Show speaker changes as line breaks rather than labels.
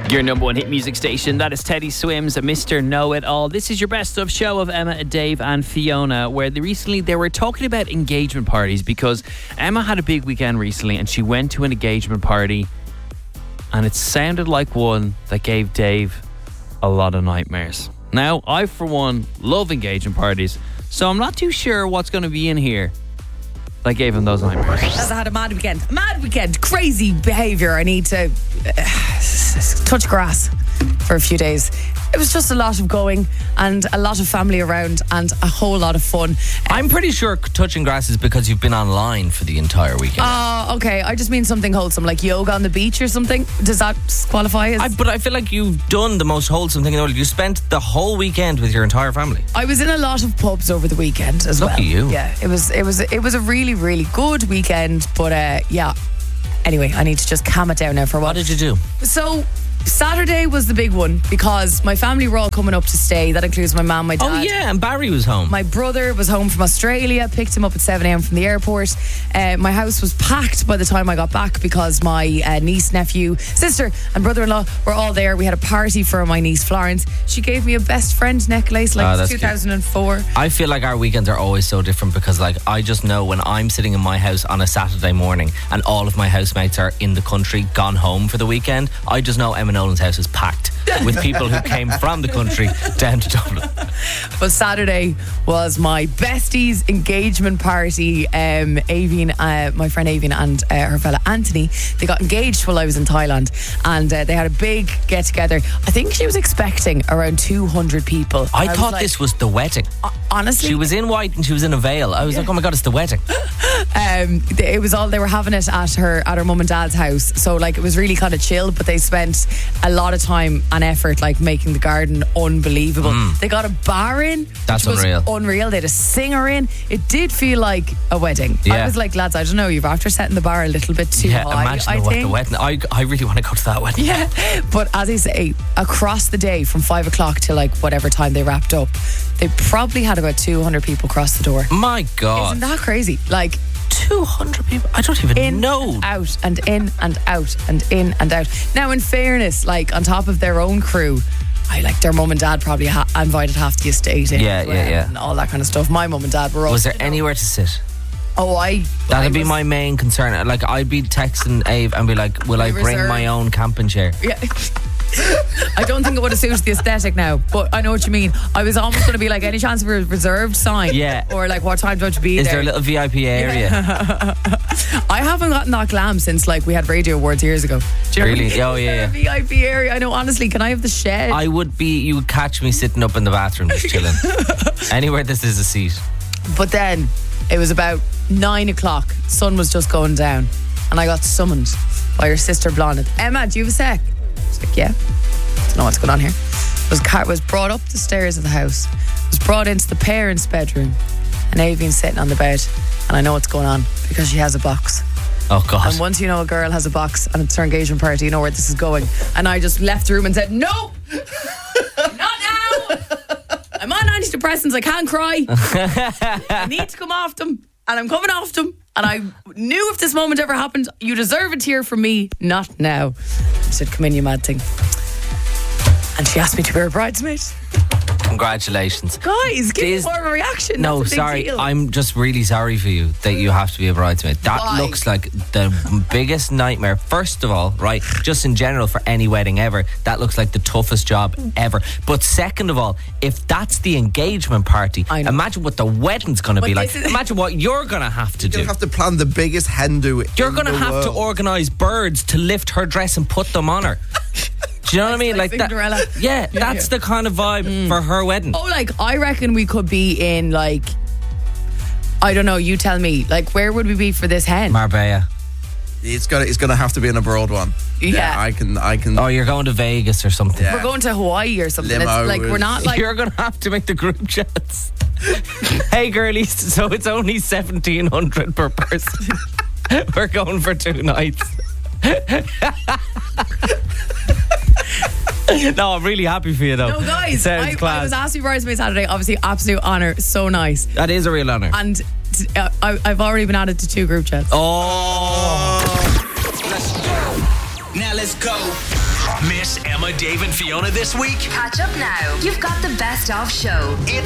Your number one hit music station, that is Teddy Swims, Mr. Know-It-All. This is your best of show of Emma, Dave and Fiona, where they were talking about engagement parties, because Emma had a big weekend recently and she went to an engagement party and it sounded like one that gave Dave a lot of nightmares. Now, I for one love engagement parties, so I'm not too sure what's going to be in here that gave him those nightmares.
I had a mad weekend, crazy behaviour. I need to touch grass for a few days. It was just a lot of going and a lot of family around and a whole lot of fun.
I'm pretty sure touching grass is because you've been online for the entire weekend.
Okay. I just mean something wholesome, like yoga on the beach or something. Does that qualify as...
But I feel like you've done the most wholesome thing in the world. You spent the whole weekend with your entire family.
I was in a lot of pubs over the weekend as well.
Lucky you.
Yeah, it was a really, really good weekend. But yeah. Anyway, I need to just calm it down now for a while.
What did you do?
So Saturday was the big one because my family were all coming up to stay. That includes my mum, my dad.
Oh yeah, and Barry was home.
My brother was home from Australia, picked him up at 7 a.m. from the airport. My house was packed by the time I got back because my niece, nephew, sister and brother-in-law were all there. We had a party for my niece Florence. She gave me a best friend necklace like 2004.
Cute. I feel like our weekends are always so different because like I just know when I'm sitting in my house on a Saturday morning and all of my housemates are in the country, gone home for the weekend, I just know Emma Nolan's house is packed with people who came from the country down to Dublin.
But Saturday was my besties' engagement party. Avian, my friend Avian and her fella Anthony, they got engaged while I was in Thailand, and they had a big get together. I think she was expecting around 200 people.
I thought this was the wedding.
Honestly,
she was in white and she was in a veil. I was like, oh my god, it's the wedding.
It was all, they were having it at her mum and dad's house, so like it was really kind of chill, but they spent a lot of time and effort like making the garden unbelievable. They got a bar in.
That's
which was
unreal.
They had a singer in. It did feel like a wedding.
Yeah.
I was like, lads, I don't know, you've after setting the bar a little bit too high.
Imagine the wedding. I really want to go to that wedding.
Yeah, but as I say, across the day from 5 o'clock till like whatever time they wrapped up, they probably had about 200 people cross the door.
My god,
isn't that crazy? Like
200 people. I don't even know.
Out and in and out and in and out. Now, in fairness, like on top of their own crew, I like their mum and dad probably invited half the estate in.
Yeah,
and all that kind of stuff. My mum and dad were all.
Was there anywhere to sit? That'd be my main concern. Like I'd be texting Ave and be like, will I bring my own camping chair?
Yeah. I don't think it would have suited the aesthetic now, but I know what you mean. I was almost going to be like, any chance of a reserved sign?
Yeah.
Or like, what time do I have to be there?
Is there a little VIP area?
Yeah. I haven't gotten that glam since like we had radio awards years ago. Do you
really? Oh yeah.
VIP area. I know. Honestly, can I have the shed?
You would catch me sitting up in the bathroom just chilling. Anywhere this is a seat.
But then it was about 9 o'clock. Sun was just going down, and I got summoned by your sister Blonde. Emma, do you have a sec? I was like, yeah. I don't know what's going on here. Was brought up the stairs of the house. Was brought into the parents' bedroom, and Avian's sitting on the bed, and I know what's going on because she has a box.
Oh god.
And once you know a girl has a box and it's her engagement party, you know where this is going. And I just left the room and said, no, not now. I'm on antidepressants, I can't cry. I need to come off them, and I'm coming off them. And I knew if this moment ever happened, you deserve a tear from me, not now. I said, come in, you mad thing. And she asked me to be her bridesmaid.
Congratulations.
Guys, give me more of a reaction.
No,
That's a big
sorry.
deal.
I'm just really sorry for you that you have to be a bridesmaid. That
Why?
looks like the biggest nightmare. First of all, right, just in general for any wedding ever, that looks like the toughest job ever. But second of all, if that's the engagement party, imagine what the wedding's going to be like. Imagine what you're going to have to do.
You're going to have to plan the biggest hen do.
You're going to have to organise birds to lift her dress and put them on her. Do you know what I mean? Like
Cinderella.
that. Yeah, that's the kind of vibe for her wedding.
Oh, like I reckon we could be in like, I don't know, you tell me. Like, where would we be for this hen?
Marbella.
It's gonna have to be an abroad one.
Yeah.
I can.
Oh, you're going to Vegas or something.
Yeah.
We're going to Hawaii or something.
Limo.
Like, we're not like.
You're going to have to make the group chats. Hey, girlies, so it's only 1,700 per person. We're going for 2 nights. No, I'm really happy for you though.
No, guys,
Sounds class.
I was asked to be bridesmaid Saturday. Obviously, absolute honour. So nice.
That is a real honour.
And I've already been added to 2 group chats.
Oh.
Let's go. Now let's go. Miss Emma, Dave, and Fiona this week?
Catch up now. You've got the best of show.
It's